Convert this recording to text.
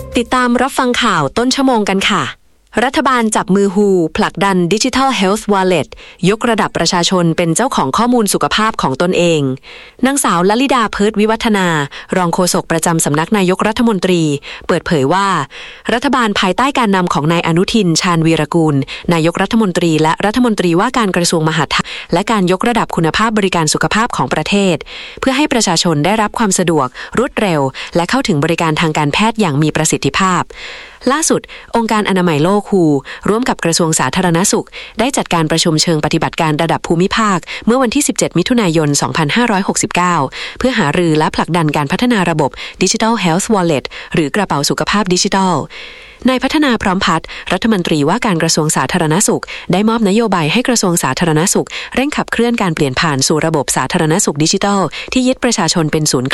ติดตามรับฟังข่าวต้นชั่วโมงกันค่ะรัฐบาลจับมือฮูผลักดัน Digital Health Wallet ยกระดับประชาชนเป็นเจ้าของข้อมูลสุขภาพของตนเองนางสาวลลิดาเพิร์ทวิวัฒนารองโฆษกประจำสำนักนายกรัฐมนตรีเปิดเผยว่ารัฐบาลภายใต้การนำของนายอนุทินชาญวีรกูลนายกรัฐมนตรีและรัฐมนตรีว่าการกระทรวงมหาดไทยและการยกระดับคุณภาพบริการสุขภาพของประเทศเพื่อให้ประชาชนได้รับความสะดวกรวดเร็วและเข้าถึงบริการทางการแพทย์อย่างมีประสิทธิภาพล่าสุดองค์การอนามัยโลกWHOร่วมกับกระทรวงสาธารณสุขได้จัดการประชุมเชิงปฏิบัติการระดับภูมิภาคเมื่อวันที่17มิถุนายน2569เพื่อหารือและผลักดันการพัฒนาระบบ Digital Health Wallet หรือกระเป๋าสุขภาพดิจิทัลนายพัฒนาพร้อมพัฒน์รัฐมนตรีว่าการกระทรวงสาธารณสุขได้มอบนโยบายให้กระทรวงสาธารณสุขเร่งขับเคลื่อนการเปลี่ยนผ่านสู่ระบบสาธารณสุขดิจิทัลที่ยึดประชาชนเป็นศูนย์